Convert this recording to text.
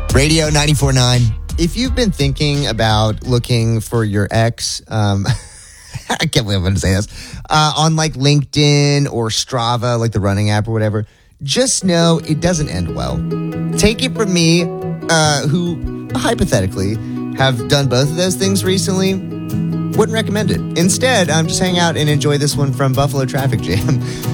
Radio 94.9. If you've been thinking about looking for your ex, I can't believe I'm going to say this, on like LinkedIn or Strava, like the running app or whatever, just know it doesn't end well. Take it from me, who hypothetically have done both of those things recently. Wouldn't recommend it. Instead, just hang out and enjoy this one from Buffalo Traffic Jam.